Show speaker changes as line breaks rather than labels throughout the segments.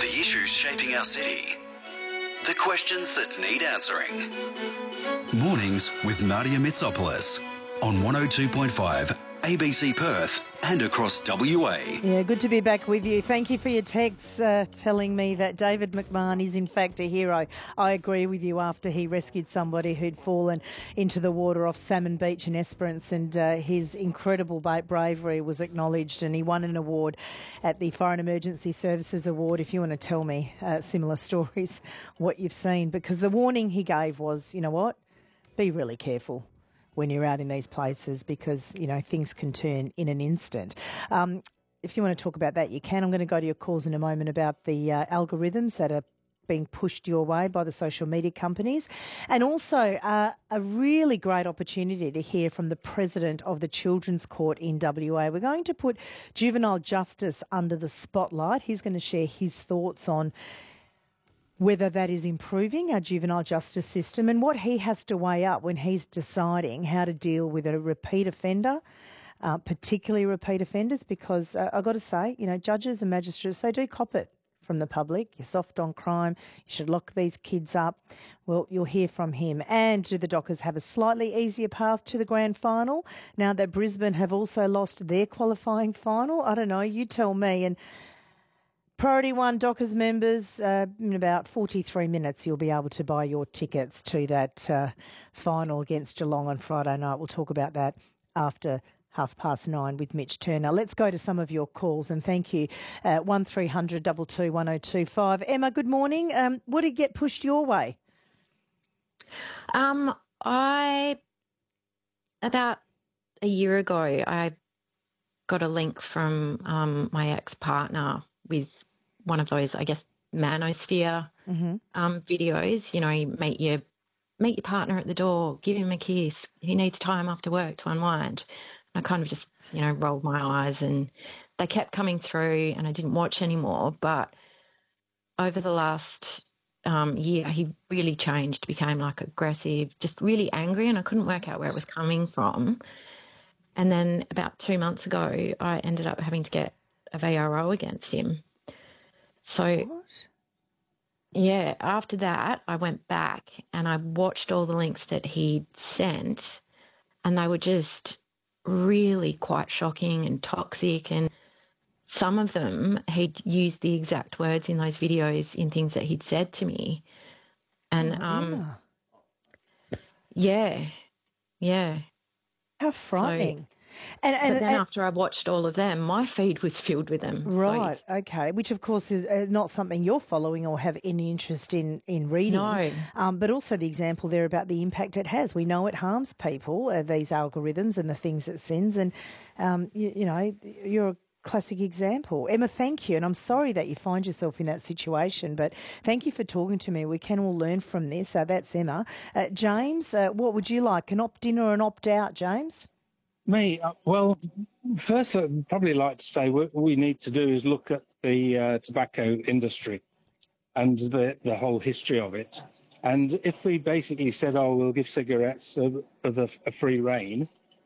The issues shaping our city. The questions that need answering. Mornings with Nadia Mitsopoulos on 102.5 ABC Perth and across WA.
Yeah, good to be back with you. Thank you for your texts telling me that David McMahon is in fact a hero. I agree with you after he rescued somebody who'd fallen into the water off Salmon Beach in Esperance, and his incredible bravery was acknowledged, and he won an award at the Foreign Emergency Services Award. If you want to tell me similar stories, what you've seen, because the warning he gave was, you know what, be really careful when you're out in these places, because, you know, things can turn in an instant. If you want to talk about that, you can. I'm going to go to your calls in a moment about the algorithms that are being pushed your way by the social media companies, and also a really great opportunity to hear from the President of the Children's Court in WA. We're going to put juvenile justice under the spotlight. He's going to share his thoughts on whether that is improving our juvenile justice system and what he has to weigh up when he's deciding how to deal with a repeat offender, particularly repeat offenders, because I've got to say, you know, judges and magistrates, they do cop it from the public. You're soft on crime. You should lock these kids up. Well, you'll hear from him. And do the Dockers have a slightly easier path to the grand final now that Brisbane have also lost their qualifying final? I don't know. You tell me. And Priority 1 Dockers members, in about 43 minutes you'll be able to buy your tickets to that final against Geelong on Friday night. We'll talk about that after 9:30 with Mitch Turner. Let's go to some of your calls, and thank you. 1300 22 1025. Emma, good morning. What did get pushed your way?
About a year ago, I got a link from my ex-partner with one of those, I guess, manosphere videos. You know, you meet your partner at the door, give him a kiss. He needs time after work to unwind. I kind of just, you know, rolled my eyes, and they kept coming through, and I didn't watch anymore. But over the last year, he really changed, became like aggressive, just really angry, and I couldn't work out where it was coming from. And then about 2 months ago, I ended up having to get a VRO against him. So,
What?
Yeah, after that, I went back and I watched all the links that he'd sent, and they were just really quite shocking and toxic. And some of them, he'd used the exact words in those videos in things that he'd said to me. And, yeah.
How frightening.
But then after I watched all of them, my feed was filled with them.
Right, so okay, which of course is not something you're following or have any interest in reading.
No.
But also the example there about the impact it has. We know it harms people, these algorithms and the things it sends, and, you know, you're a classic example. Emma, thank you, and I'm sorry that you find yourself in that situation, but thank you for talking to me. We can all learn from this. That's Emma. James, what would you like, an opt-in or an opt-out, James?
Me? Well, first I'd probably like to say what we need to do is look at the tobacco industry and the whole history of it. And if we basically said, oh, we'll give cigarettes a free rein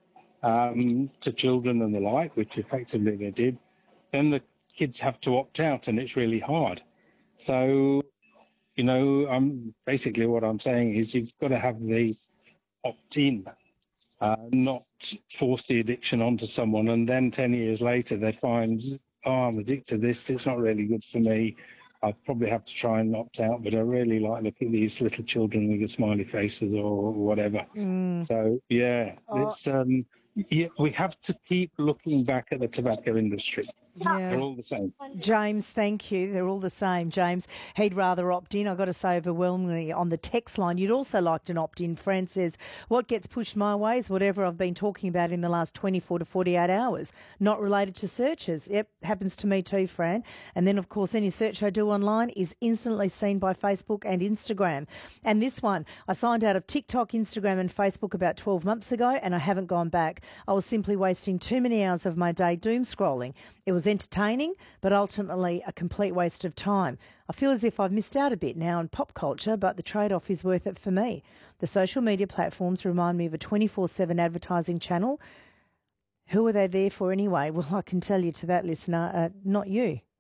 to children and the like, which effectively they did, then the kids have to opt out, and it's really hard. So, you know, basically what I'm saying is you've got to have the opt-in. Not force the addiction onto someone, and then 10 years later they find, oh, I'm addicted to this, it's not really good for me, I'll probably have to try and opt out, but I really like looking at these little children with the smiley faces or whatever. So, yeah, it's we have to keep looking back at the tobacco industry.
Yeah.
They're all the same.
James, thank you. They're all the same. James, he'd rather opt in. I've got to say, overwhelmingly on the text line, you'd also like an opt-in. Fran says, what gets pushed my way is whatever I've been talking about in the last 24 to 48 hours, not related to searches. Yep, happens to me too, Fran. And then, of course, any search I do online is instantly seen by Facebook and Instagram. And this one, I signed out of TikTok, Instagram and Facebook about 12 months ago, and I haven't gone back. I was simply wasting too many hours of my day doom scrolling. It was entertaining, but ultimately a complete waste of time. I feel as if I've missed out a bit now in pop culture, but the trade-off is worth it for me. The social media platforms remind me of a 24/7 advertising channel. Who are they there for anyway? Well, I can tell you to that listener, not you.